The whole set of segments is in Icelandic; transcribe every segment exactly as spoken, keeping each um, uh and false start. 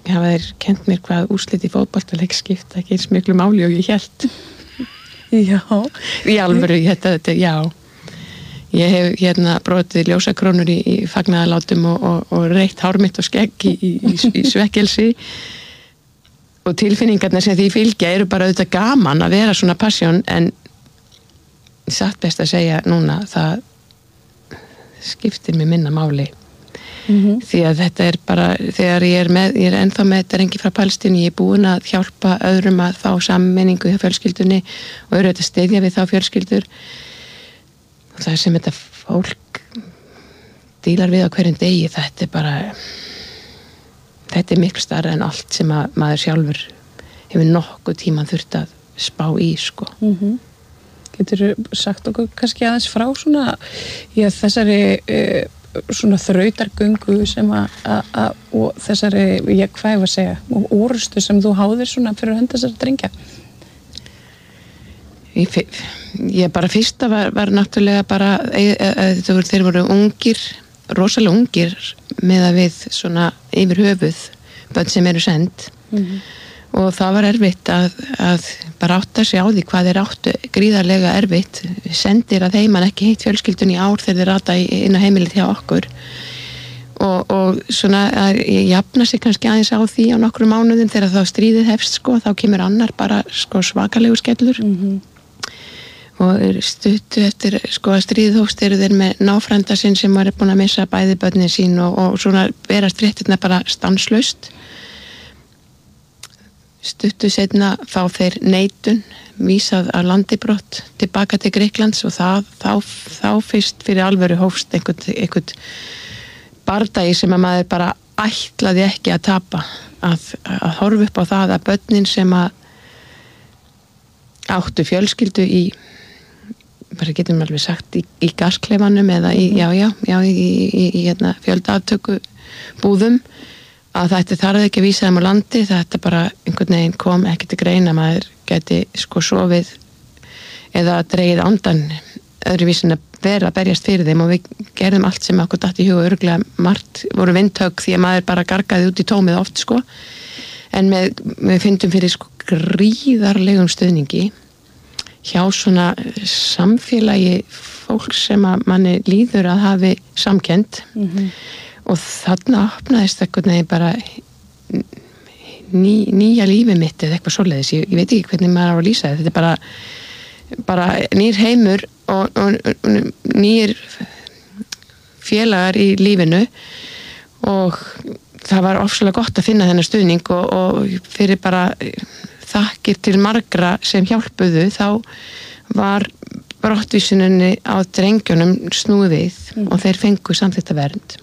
hafa þeir kent mér hvað úrslit í fótboltaleik skipta ekki eins miklu máli og ég hélt. Já. Í alvöru, þetta, þetta, já. Ég hef hérna brotið ljósakrónur í, í fagnaðalátum og, og, og reitt hár mitt og skegg í, í, í svekkelsi og tilfinningarna sem því fylgja eru bara auðvitað gaman að vera svona passion en satt best að segja núna það skiptir mig minna máli. Mm-hmm. Því að þetta er bara, þegar ég er með, ég er ennþá með drengi frá Palestínu, ég er búin að hjálpa öðrum að fá sammenningu hjá fjölskyldunni og eru þetta styðja við þá fjölskyldur og það sem þetta fólk dílar við á hverjum degi, þetta er bara þetta er miklu starra en allt sem að maður sjálfur hefur nokkuð tíma þurft að spá í, sko. Mhm. Getur sagt okkur kannski aðeins frá svona, já, þessari uh, svona þrautargöngu sem að, að, og þessari, ég hvað ég var að segja, og orustu sem þú háðir svona fyrir hönd þessari drengja? Ég, ég bara fyrsta var, var náttúrulega bara, e, e, e, þeir voru ungir, rosalega ungir með að við svona yfir höfuð, börn sem eru send. Mm-hmm. Og það var erfitt að, að bara átta sig á því hvað þeir áttu gríðarlega erfitt, sendir að heiman ekki heitt fjölskyldun í ár þegar þeir rata inn á heimilið hjá okkur og, og svona að jafna sig kannski aðeins á því á nokkrum mánuðum þegar þá stríðið hefst, sko, þá kemur annar bara, sko, svakalegur skellur. Mm-hmm. Og stuttu eftir, sko, að stríðið hófst eru þeir með náfrænda sinn sem var búin að missa bæði börnin sín og, og svona berast fréttirnar bara stanslaust. Stuttu seinna fá þeir neitun, vísað að landibrott tilbaka til Grikklands og það, þá, þá fyrst fyrir alvöru hófst einhvern, einhvern bardagi sem að maður bara ætlaði ekki að tapa, að, að horfa upp á það að börnin sem að áttu fjölskyldu í, bara getum alveg sagt, í, í gaskleifanum eða í, já, já, já, í, í, í, í hérna, fjöldaaftöku búðum, að þetta þarf ekki að vísa þeim á landi, þetta bara einhvern veginn kom ekki til greina, maður geti sko sofið eða dreigið andan öðruvísin að vera að berjast fyrir þeim og við gerðum allt sem okkur datt í hug og örgulega margt voru vindhögg því að maður bara gargaði út í tómið oft, sko, en með, við fyndum fyrir sko gríðarlegum stuðningi hjá svona samfélagi fólk sem að manni líður að hafi samkennd. Mm-hmm. Og þarna opnaðist eitthvað neginn bara ný, nýja lífi mitt eða eitthvað svoleiðis. Ég, ég veit ekki hvernig maður á að lýsa þetta. Þetta er bara, bara nýr heimur og, og, og nýr félagar í lífinu og það var ofsalega gott að finna þennan stuðning og, og fyrir bara þakkir til margra sem hjálpuðu þá var brottvísuninni á drengjunum snúið við mm. og þeir fengu samþykta vernd.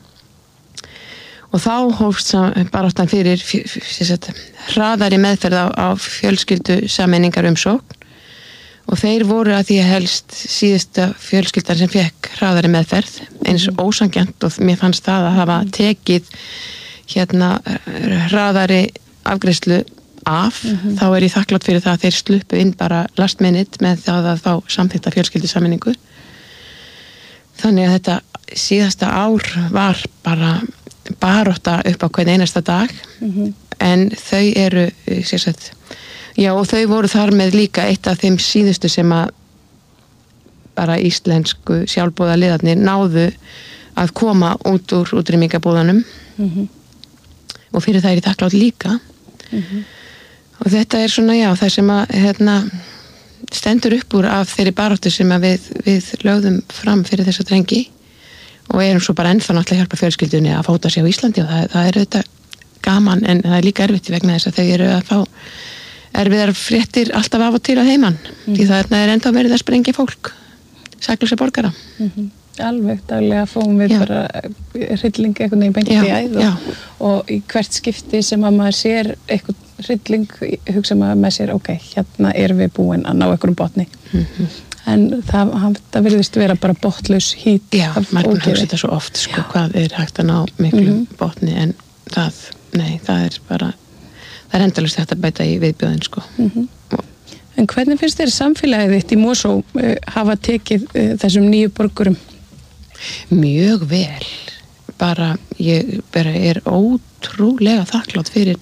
Og þá hófst baráttan fyrir hraðari meðferð á, á fjölskyldu sameiningar umsókn og þeir voru að því að helst síðasta fjölskyldan sem fekk hraðari meðferð eins ósangjant og mér fannst það að hafa tekið hérna hraðari afgreiðslu af, mm-hmm. þá er ég þakklátt fyrir það að þeir sluppu inn bara last minute með það að fá samþykkta fjölskyldu sameiningu. Þannig að þetta síðasta ár var bara barótta upp á hvern einasta dag mm-hmm. en þau eru sérsagt, já og þau voru þar með líka eitt af þeim síðustu sem að bara íslensku sjálfboða liðarnir náðu að koma út úr útrýmingabúðanum mm-hmm. og fyrir það er ég þakklátt líka mm-hmm. og þetta er svona já það sem að hérna, stendur upp úr af þeirri baróttu sem að við, við lögðum fram fyrir þessa drengi og erum svo bara ennþá náttúrulega hjálpa fjölskyldunni að fóta sig á Íslandi og það, það er auðvitað gaman en það er líka erfitt vegna þess að þau eru að fá erfiðar fréttir alltaf af og til að heiman mm. því það er ennþá verið að sprengja fólk saklausa borgara mm-hmm. Alveg daglega fóum við já. Bara hrylling einhvern veginn beint í æð og, og í hvert skipti sem að maður sér eitthvað hrylling hugsa maður sér ok, hérna erum við búin að ná einhverjum botni mm-hmm. en það, það virðist vera bara botlaus hít já, maður hugsa þetta svo oft sko, hvað er hægt að ná miklu mm-hmm. botni en það, nei, það er bara það er endalaust hægt að bæta í viðbjóðin sko mm-hmm. En hvernig finnst þér samfélagið þitt í Mosó uh, hafa tekið uh, þessum nýju borgurum? Mjög vel bara, ég bara er ótrúlega þakklátt fyrir